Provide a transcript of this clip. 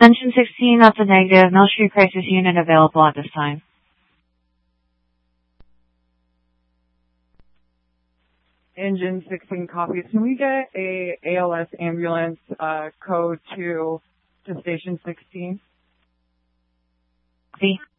Engine 16, that's a negative. Mill Street crisis unit available at this time. Engine 16 copies. Can we get a ALS ambulance code to station 16? See.